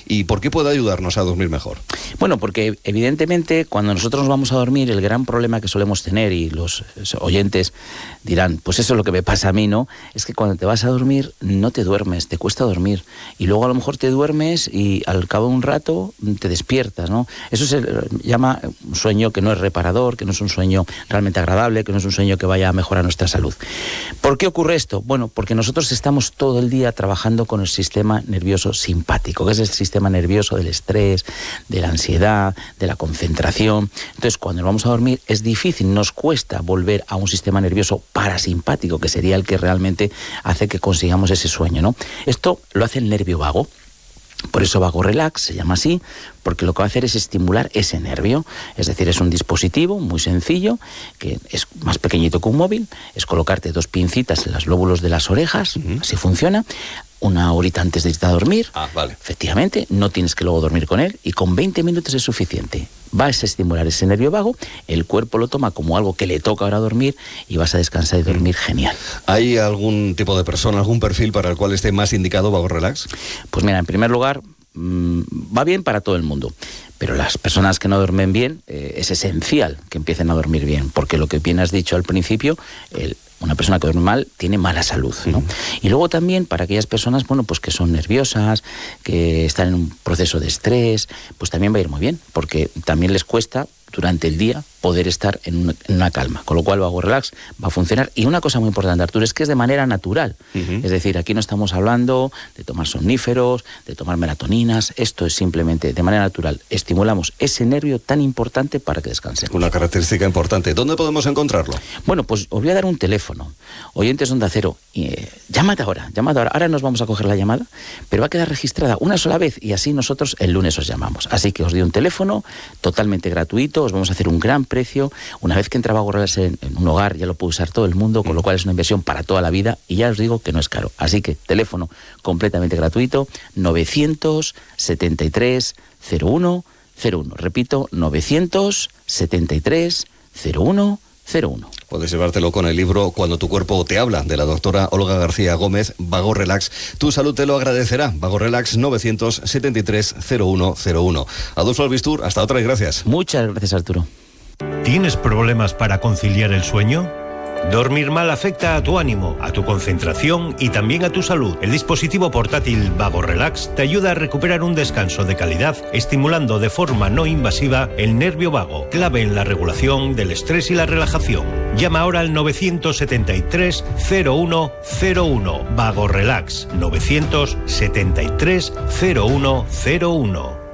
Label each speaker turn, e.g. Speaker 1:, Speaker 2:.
Speaker 1: ¿Y por qué puede ayudarnos a dormir mejor?
Speaker 2: Bueno, porque evidentemente cuando nosotros nos vamos a dormir, el gran problema que solemos tener, y los oyentes dirán, pues eso es lo que me pasa a mí, ¿no? Es que cuando te vas a dormir no te duermes, te cuesta dormir. Y luego a lo mejor te duermes y al cabo de un rato te despiertas, ¿no? Eso se llama un sueño que no es reparador, que no es un sueño realmente agradable, que no es un sueño que vaya a mejorar nuestra salud. ¿Por qué ocurre esto? Bueno, porque nosotros estamos todo el día trabajando con el sistema nervioso simpático, que es el sistema nervioso del estrés, de la ansiedad, de la concentración. Entonces, cuando nos vamos a dormir es difícil, nos cuesta volver a un sistema nervioso parasimpático, que sería el que realmente hace que consigamos ese sueño, ¿no? Esto lo hace el nervio vago. Por eso Vago Relax se llama así, porque lo que va a hacer es estimular ese nervio. Es decir, es un dispositivo muy sencillo, que es más pequeñito que un móvil, es colocarte 2 pincitas en los lóbulos de las orejas, así funciona, 1 horita antes de irte a dormir.
Speaker 1: Vale.
Speaker 2: Efectivamente, no tienes que luego dormir con él, y con 20 minutos es suficiente. Vas a estimular ese nervio vago, el cuerpo lo toma como algo que le toca ahora dormir y vas a descansar y dormir genial.
Speaker 1: ¿Hay algún tipo de persona, algún perfil para el cual esté más indicado Vago Relax?
Speaker 2: Pues mira, en primer lugar, va bien para todo el mundo. Pero las personas que no duermen bien, es esencial que empiecen a dormir bien, porque lo que bien has dicho al principio, una persona que duerme mal tiene mala salud, ¿no? Y luego también para aquellas personas, bueno, pues que son nerviosas, que están en un proceso de estrés, pues también va a ir muy bien, porque también les cuesta durante el día poder estar en una calma, con lo cual Vago Relax va a funcionar. Y una cosa muy importante, Arturo, es que es de manera natural. Es decir, aquí no estamos hablando de tomar somníferos, de tomar melatoninas, esto es simplemente de manera natural. Estimulamos ese nervio tan importante para que descanse.
Speaker 1: Una característica importante. ¿Dónde podemos encontrarlo?
Speaker 2: Bueno, pues os voy a dar un teléfono. Oyentes de Onda Cero, llámate ahora. Ahora nos vamos a coger la llamada, pero va a quedar registrada una sola vez y así nosotros el lunes os llamamos. Así que os doy un teléfono totalmente gratuito, os vamos a hacer un gran precio. Una vez que entra Vago Relax en un hogar ya lo puede usar todo el mundo, con lo cual es una inversión para toda la vida y ya os digo que no es caro. Así que teléfono completamente gratuito, 973 01 01. Repito, 973 01 01.
Speaker 1: Puedes llevártelo con el libro Cuando tu cuerpo te habla, de la doctora Olga García Gómez. Vago Relax, tu salud te lo agradecerá. Vago Relax, 973 01 01. Adolfo Albistur, hasta otra y gracias.
Speaker 2: Muchas gracias, Arturo.
Speaker 3: ¿Tienes problemas para conciliar el sueño? Dormir mal afecta a tu ánimo, a tu concentración y también a tu salud. El dispositivo portátil Vago Relax te ayuda a recuperar un descanso de calidad, estimulando de forma no invasiva el nervio vago, clave en la regulación del estrés y la relajación. Llama ahora al 973 01 01. Vago Relax, 973 01 01.